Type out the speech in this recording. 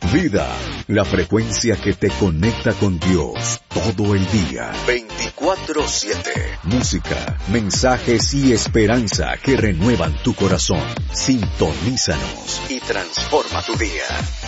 Vida, la frecuencia que te conecta con Dios todo el día. 24/7. Música, mensajes y esperanza que renuevan tu corazón. Sintonízanos y transforma tu día.